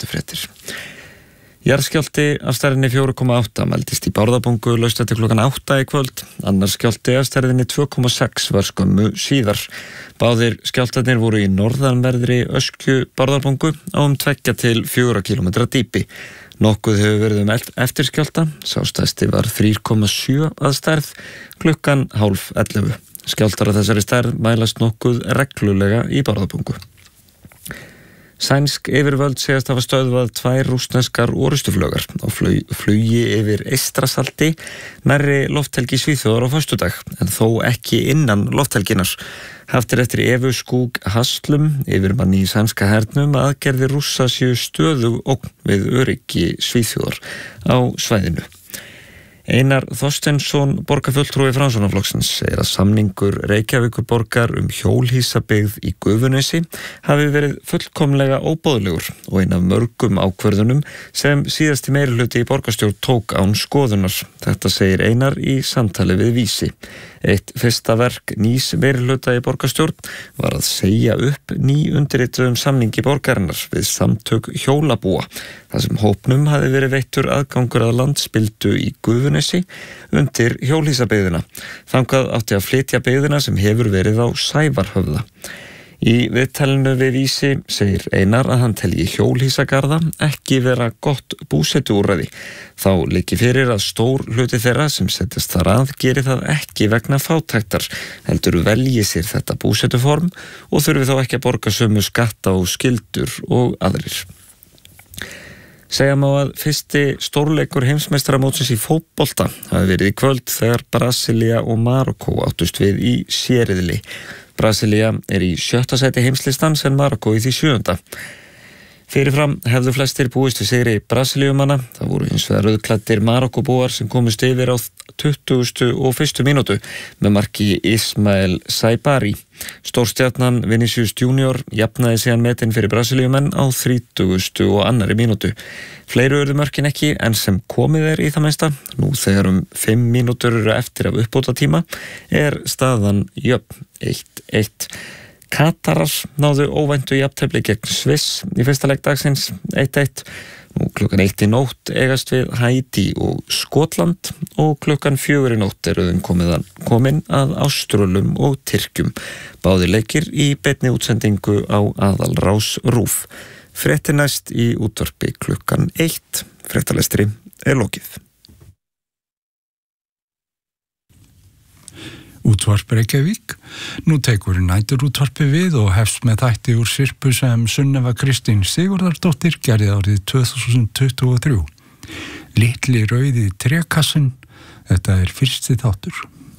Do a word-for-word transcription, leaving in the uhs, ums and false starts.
íþróttafréttir. Jarðskjálfti af stærðinni fjögur komma átta mældist í Bárðarbungu laust eftir klukkan átta í kvöld. Annar skjálfti af stærðinni tvö komma sex var skömmu síðar. Báðir skjálftarnir voru í norðanverðri Öskju Bárðarbungu á um tveggja til fjögurra kílómetra dýpi. Nokkuð hefur verið um eftirskjálfta, sá stærsti var þrjú komma sjö að stærð klukkan hálf ellefu. Skjálftar af þessari stærð mælast nokkuð reglulega í Bárðarbungu. Sænsk yfirvöld segast hafa stöðvað tvær rússneskar orrustuflaugar á flugi yfir Eystrasalti nærri lofthelgi Svíþjóðar á föstudag, en þó ekki innan lofthelginnar. Haft er eftir Evu Skúg Haslum, yfirmanni í sænska hernum, að aðgerðir Rússa séu stöðug ógn við öryggi Svíþjóðar á svæðinu. Einar Þorsteinsson, borgarfulltrúi Framsóknarflokksins, segir að samningur Reykjavíkurborgar um hjólhýsabyggð í Gufunesi hafi verið fullkomlega óboðlegur og ein af mörgum ákvörðunum sem síðasti meirihluti í borgarstjórn tók án skoðunar. Þetta segir Einar í samtali við Vísi. Eitt fyrsta verk nýs meirihluta í borgarstjórn var að segja upp nýundirrituðum samningi borgarinnar við samtök hjólabúa, þar sem hópnum hafi verið veittur aðgangur að landspildu í Gufunesi undir hjólhýsabyggðina. Þangað átti að flytja byggðina sem hefur verið á Sævarhöfða. Í viðtalinu við Vísi segir Einar að hann telji hjólhýsagarða ekki vera gott búsetuúrræði. Þá liggi fyrir að stór hluti þeirra sem setjast þar að geri það ekki vegna fátæktar, heldur velji sér þetta búsetuform og þurfi þá ekki að borga sömu skatta og skyldur og aðrir. Segja má að fyrsti stórleikur heimsmeistaramótsins í fótbolta hafi verið í kvöld þegar Brasilía og Marokkó áttust við í sériðli. Brasilía er í sjötta sæti heimslistans en Marokkó í því sjöunda. Fyrirfram hefðu flestir búist við sigri Brasilíumanna. Það voru hins vegar rauðklæddir Marokkóbúar sem komust yfir á tuttugustu og fyrstu mínútu með marki Ismael Saibari. Stórstjarnan Vinicius Junior jafnaði síðan metin fyrir Brasilíumenn á þrítugustu og annarri mínútu. Fleiri urðu mörkin ekki en sem komið er í það mesta. Nú þegar um fimm mínútur eru eftir af uppbótartíma er staðan jöfn eitt eitt. Katarar náðu óvæntu jafntefli gegn Sviss í fyrsta leik dagsins eitt eitt. Nú klukkan eitt í nótt eigast við Haítí og Skotland og klukkan fjögur í nótt eru þeim komin að Áströlum og Tyrkjum. Báðir leikir í beinni útsendingu á aðalrás RÚV. Fréttir næst í útvarpi klukkan eitt. Fréttalestri er lokið. Útvarp Reykjavík. Nú tekur næturútvarpi við og hefst með þætti úr sirpu sem Sunneva Kristín Sigurðardóttir gerði árið tvö þúsund tuttugu og þrjú. Litli rauði trékassin, þetta er fyrsti þáttur.